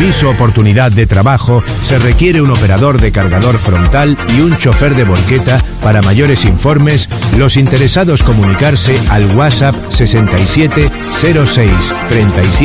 permiso oportunidad de trabajo, se requiere un operador de cargador frontal y un chofer de volqueta. Para mayores informes, los interesados comunicarse al WhatsApp 67 06 37